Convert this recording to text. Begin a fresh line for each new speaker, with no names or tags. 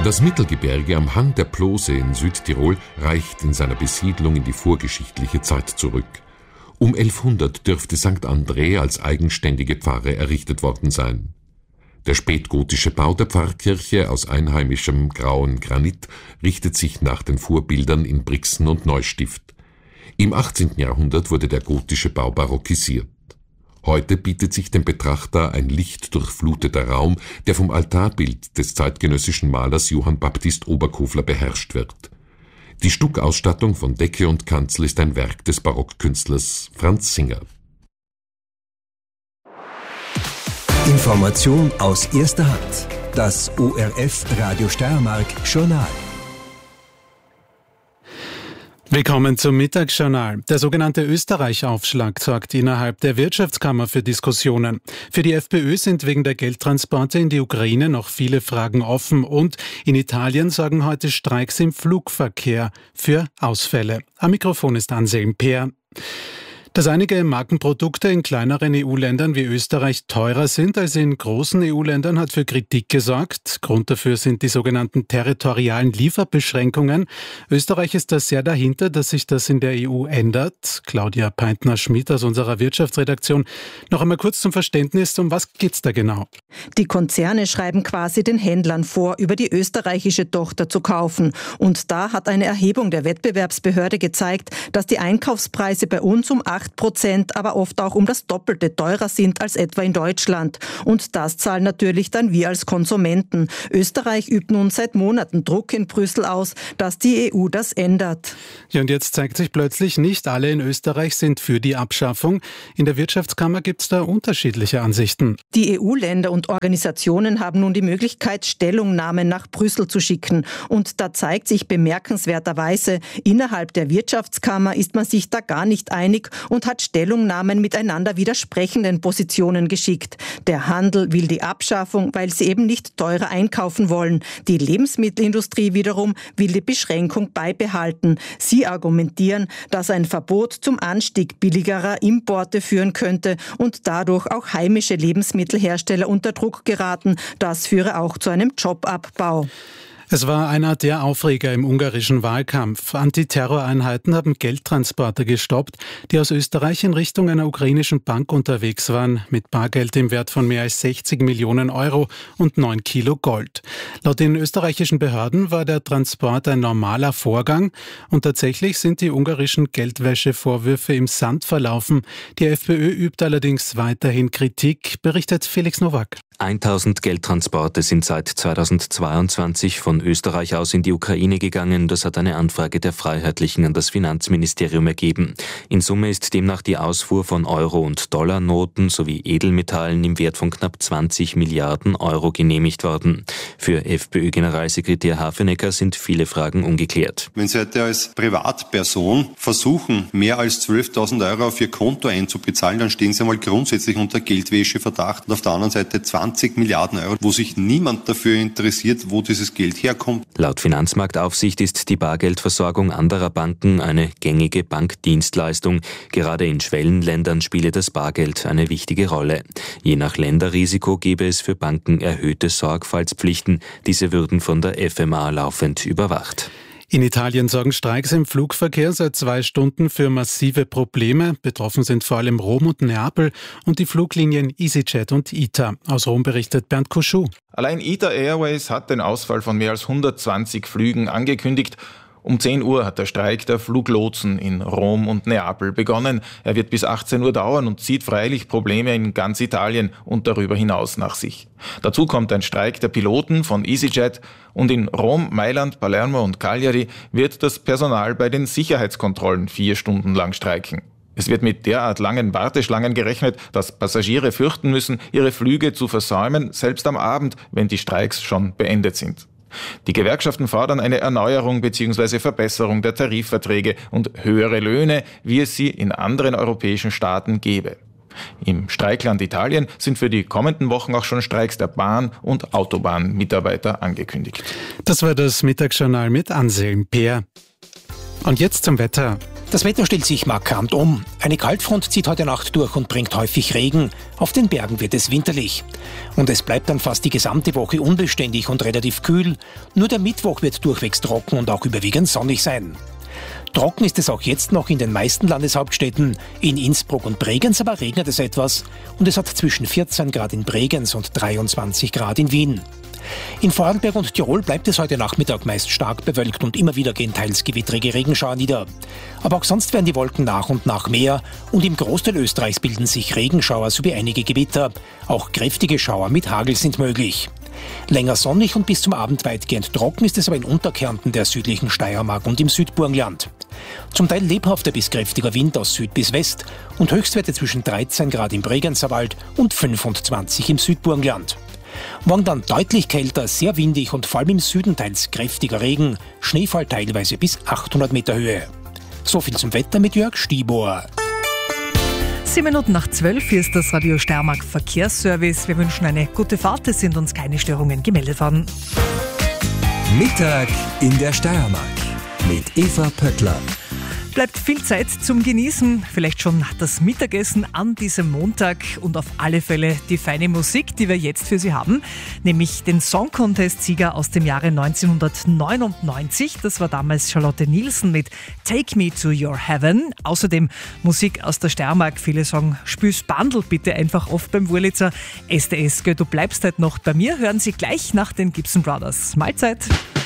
Das Mittelgebirge am Hang der Plose in Südtirol reicht in seiner Besiedlung in die vorgeschichtliche Zeit zurück. Um 1100 dürfte St. Andrä als eigenständige Pfarre errichtet worden sein. Der spätgotische Bau der Pfarrkirche aus einheimischem grauen Granit richtet sich nach den Vorbildern in Brixen und Neustift. Im 18. Jahrhundert wurde der gotische Bau barockisiert. Heute bietet sich dem Betrachter ein lichtdurchfluteter Raum, der vom Altarbild des zeitgenössischen Malers Johann Baptist Oberkofler beherrscht wird. Die Stuckausstattung von Decke und Kanzel ist ein Werk des Barockkünstlers Franz Singer.
Information aus erster Hand. Das ORF Radio Steiermark Journal.
Willkommen zum Mittagsjournal. Der sogenannte Österreich-Aufschlag sorgt innerhalb der Wirtschaftskammer für Diskussionen. Für die FPÖ sind wegen der Geldtransporte in die Ukraine noch viele Fragen offen und in Italien sorgen heute Streiks im Flugverkehr für Ausfälle. Am Mikrofon ist Anselm Peer. Dass einige Markenprodukte in kleineren EU-Ländern wie Österreich teurer sind als in großen EU-Ländern, hat für Kritik gesorgt. Grund dafür sind die sogenannten territorialen Lieferbeschränkungen. Österreich ist da sehr dahinter, dass sich das in der EU ändert. Claudia Peintner-Schmidt aus unserer Wirtschaftsredaktion. Noch einmal kurz zum Verständnis, um was geht's da genau?
Die Konzerne schreiben quasi den Händlern vor, über die österreichische Tochter zu kaufen. Und da hat eine Erhebung der Wettbewerbsbehörde gezeigt, dass die Einkaufspreise bei uns um 8%, aber oft auch um das Doppelte teurer sind als etwa in Deutschland. Und das zahlen natürlich dann wir als Konsumenten. Österreich übt nun seit Monaten Druck in Brüssel aus, dass die EU das ändert.
Ja, und jetzt zeigt sich plötzlich, nicht alle in Österreich sind für die Abschaffung. In der Wirtschaftskammer gibt es da unterschiedliche Ansichten.
Die EU-Länder und Organisationen haben nun die Möglichkeit, Stellungnahmen nach Brüssel zu schicken. Und da zeigt sich bemerkenswerterweise, innerhalb der Wirtschaftskammer ist man sich da gar nicht einig und hat Stellungnahmen mit einander widersprechenden Positionen geschickt. Der Handel will die Abschaffung, weil sie eben nicht teurer einkaufen wollen. Die Lebensmittelindustrie wiederum will die Beschränkung beibehalten. Sie argumentieren, dass ein Verbot zum Anstieg billigerer Importe führen könnte und dadurch auch heimische Lebensmittelhersteller unter Druck geraten. Das führe auch zu einem Jobabbau.
Es war einer der Aufreger im ungarischen Wahlkampf. Antiterroreinheiten haben Geldtransporte gestoppt, die aus Österreich in Richtung einer ukrainischen Bank unterwegs waren, mit Bargeld im Wert von mehr als 60 Millionen Euro und 9 Kilo Gold. Laut den österreichischen Behörden war der Transport ein normaler Vorgang und tatsächlich sind die ungarischen Geldwäschevorwürfe im Sand verlaufen. Die FPÖ übt allerdings weiterhin Kritik, berichtet Felix Nowak.
1000 Geldtransporte sind seit 2022 von Österreich aus in die Ukraine gegangen. Das hat eine Anfrage der Freiheitlichen an das Finanzministerium ergeben. In Summe ist demnach die Ausfuhr von Euro- und Dollarnoten sowie Edelmetallen im Wert von knapp 20 Milliarden Euro genehmigt worden. Für FPÖ-Generalsekretär Hafenecker sind viele Fragen ungeklärt.
Wenn Sie heute als Privatperson versuchen, mehr als 12.000 Euro auf Ihr Konto einzubezahlen, dann stehen Sie einmal grundsätzlich unter Geldwäscheverdacht. Und auf der anderen Seite 20 Milliarden Euro, wo sich niemand dafür interessiert, wo dieses Geld herkommt.
Laut Finanzmarktaufsicht ist die Bargeldversorgung anderer Banken eine gängige Bankdienstleistung. Gerade in Schwellenländern spiele das Bargeld eine wichtige Rolle. Je nach Länderrisiko gebe es für Banken erhöhte Sorgfaltspflichten. Diese würden von der FMA laufend überwacht.
In Italien sorgen Streiks im Flugverkehr seit 2 Stunden für massive Probleme. Betroffen sind vor allem Rom und Neapel und die Fluglinien EasyJet und ITA. Aus Rom berichtet Bernd Kuschou.
Allein ITA Airways hat den Ausfall von mehr als 120 Flügen angekündigt. Um 10 Uhr hat der Streik der Fluglotsen in Rom und Neapel begonnen. Er wird bis 18 Uhr dauern und zieht freilich Probleme in ganz Italien und darüber hinaus nach sich. Dazu kommt ein Streik der Piloten von EasyJet und in Rom, Mailand, Palermo und Cagliari wird das Personal bei den Sicherheitskontrollen 4 Stunden lang streiken. Es wird mit derart langen Warteschlangen gerechnet, dass Passagiere fürchten müssen, ihre Flüge zu versäumen, selbst am Abend, wenn die Streiks schon beendet sind. Die Gewerkschaften fordern eine Erneuerung bzw. Verbesserung der Tarifverträge und höhere Löhne, wie es sie in anderen europäischen Staaten gäbe. Im Streikland Italien sind für die kommenden Wochen auch schon Streiks der Bahn- und Autobahnmitarbeiter angekündigt.
Das war das Mittagsjournal mit Anselm Peer. Und jetzt zum Wetter.
Das Wetter stellt sich markant um. Eine Kaltfront zieht heute Nacht durch und bringt häufig Regen. Auf den Bergen wird es winterlich. Und es bleibt dann fast die gesamte Woche unbeständig und relativ kühl. Nur der Mittwoch wird durchwegs trocken und auch überwiegend sonnig sein. Trocken ist es auch jetzt noch in den meisten Landeshauptstädten. In Innsbruck und Bregenz aber regnet es etwas. Und es hat zwischen 14 Grad in Bregenz und 23 Grad in Wien. In Vorarlberg und Tirol bleibt es heute Nachmittag meist stark bewölkt und immer wieder gehen teils gewittrige Regenschauer nieder. Aber auch sonst werden die Wolken nach und nach mehr und im Großteil Österreichs bilden sich Regenschauer sowie einige Gewitter. Auch kräftige Schauer mit Hagel sind möglich. Länger sonnig und bis zum Abend weitgehend trocken ist es aber in Unterkärnten der südlichen Steiermark und im Südburgenland. Zum Teil lebhafter bis kräftiger Wind aus Süd bis West und Höchstwerte zwischen 13 Grad im Bregenzerwald und 25 im Südburgenland. Morgen dann deutlich kälter, sehr windig und vor allem im Süden teils kräftiger Regen, Schneefall teilweise bis 800 Meter Höhe. So viel zum Wetter mit Jörg Stibor.
7:07 hier ist das Radio Steiermark Verkehrsservice. Wir wünschen eine gute Fahrt, es sind uns keine Störungen gemeldet worden.
Mittag in der Steiermark mit Eva Pöttler.
Bleibt viel Zeit zum Genießen, vielleicht schon das Mittagessen an diesem Montag und auf alle Fälle die feine Musik, die wir jetzt für Sie haben, nämlich den Song Contest-Sieger aus dem Jahre 1999. Das war damals Charlotte Nielsen mit Take Me to Your Heaven. Außerdem Musik aus der Steiermark. Viele sagen, spür's Bandel bitte einfach oft beim Wurlitzer. STS, du bleibst halt noch bei mir. Hören Sie gleich nach den Gibson Brothers. Mahlzeit!